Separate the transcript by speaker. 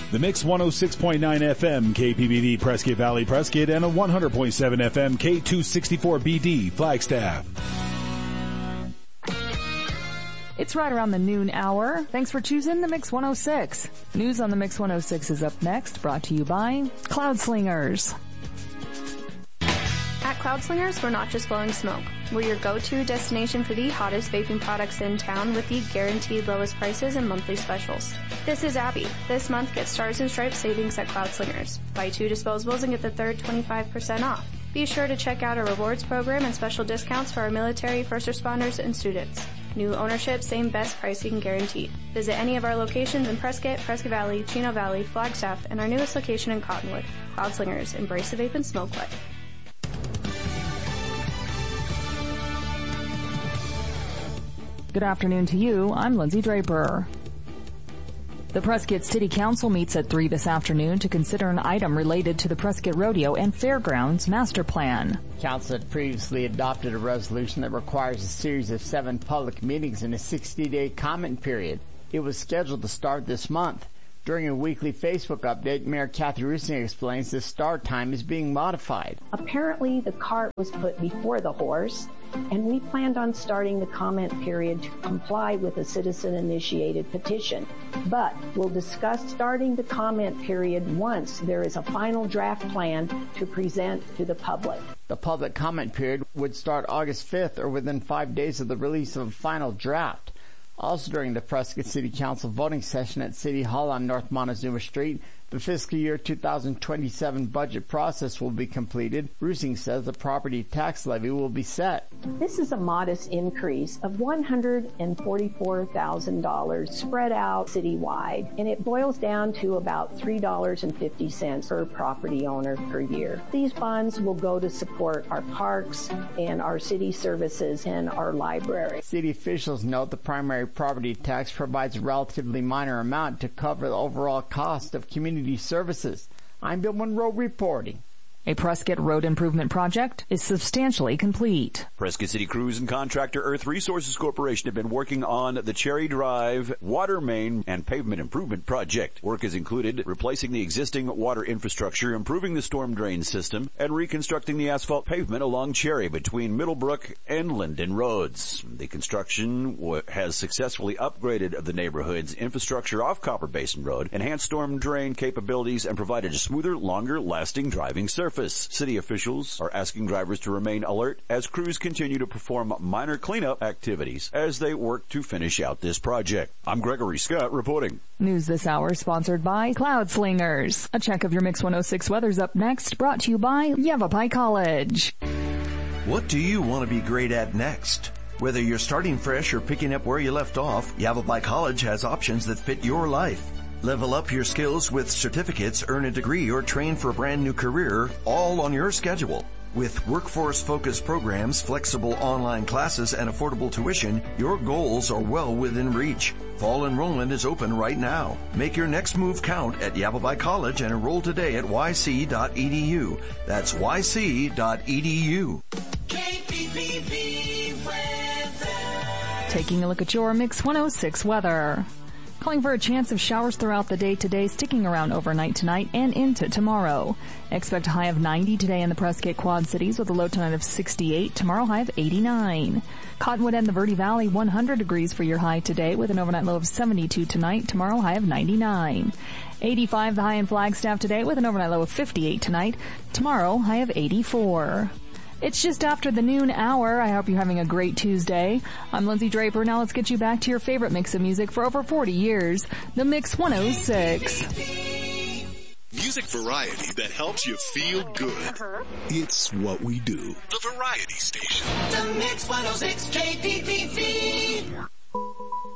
Speaker 1: The Mix 106.9 FM KPBD Prescott Valley Prescott and a 100.7 FM K264BD Flagstaff.
Speaker 2: It's right around the noon hour. Thanks for choosing the Mix 106. News on the Mix 106 is up next, brought to you by Cloud Slingers.
Speaker 3: At Cloud Slingers, we're not just blowing smoke. We're your go-to destination for the hottest vaping products in town with the guaranteed lowest prices and monthly specials. This is Abby. This month, get Stars and Stripes savings at Cloud Slingers. Buy 2 disposables and get the third 25% off. Be sure to check out our rewards program and special discounts for our military, first responders, and students. New ownership, same best pricing guaranteed. Visit any of our locations in Prescott, Prescott Valley, Chino Valley, Flagstaff, and our newest location in Cottonwood. Cloud Slingers, embrace the vape and smoke life.
Speaker 2: Good afternoon to you. I'm Lindsay Draper. The Prescott City Council meets at 3 this afternoon to consider an item related to the Prescott Rodeo and Fairgrounds Master Plan.
Speaker 4: Council had previously adopted a resolution that requires a series of 7 public meetings and a 60-day comment period. It was scheduled to start this month. During a weekly Facebook update, Mayor Kathy Rusing explains the start time is being modified.
Speaker 5: Apparently, the cart was put before the horse, and we planned on starting the comment period to comply with a citizen-initiated petition. But we'll discuss starting the comment period once there is a final draft plan to present to the public.
Speaker 4: The public comment period would start August 5th or within 5 days of the release of a final draft. Also during the Prescott City Council voting session at City Hall on North Montezuma Street, the fiscal year 2027 budget process will be completed. Rusing says the property tax levy will be set.
Speaker 5: This is a modest increase of $144,000 spread out citywide, and it boils down to about $3.50 per property owner per year. These funds will go to support our parks and our city services and our library.
Speaker 4: City officials note the primary property tax provides a relatively minor amount to cover the overall cost of community services. I'm Bill Monroe reporting.
Speaker 2: A Prescott road improvement project is substantially complete.
Speaker 6: Prescott City Crews and contractor Earth Resources Corporation have been working on the Cherry Drive water main and pavement improvement project. Work has included replacing the existing water infrastructure, improving the storm drain system, and reconstructing the asphalt pavement along Cherry between Middlebrook and Linden Roads. The construction has successfully upgraded the neighborhood's infrastructure off Copper Basin Road, enhanced storm drain capabilities, and provided a smoother, longer-lasting driving surface. City officials are asking drivers to remain alert as crews continue to perform minor cleanup activities as they work to finish out this project. I'm Gregory Scott reporting.
Speaker 2: News this hour sponsored by Cloud Slingers. A check of your Mix 106 weather's up next, brought to you by Yavapai College.
Speaker 7: What do you want to be great at next? Whether you're starting fresh or picking up where you left off, Yavapai College has options that fit your life. Level up your skills with certificates, earn a degree, or train for a brand new career, all on your schedule. With workforce-focused programs, flexible online classes, and affordable tuition, your goals are well within reach. Fall enrollment is open right now. Make your next move count at Yavapai College and enroll today at yc.edu. That's yc.edu.
Speaker 8: KPPB weather.
Speaker 2: Taking a look at your Mix 106 weather. Calling for a chance of showers throughout the day today, sticking around overnight tonight and into tomorrow. Expect a high of 90 today in the Prescott Quad Cities with a low tonight of 68. Tomorrow high of 89. Cottonwood and the Verde Valley 100 degrees for your high today with an overnight low of 72 tonight. Tomorrow high of 99. 85 the high in Flagstaff today with an overnight low of 58 tonight. Tomorrow high of 84. It's just after the noon hour. I hope you're having a great Tuesday. I'm Lindsay Draper. Now let's get you back to your favorite mix of music for over 40 years, the Mix 106.
Speaker 9: Music variety that helps you feel good. It's what we do. The Variety Station.
Speaker 8: The Mix 106 KPPV.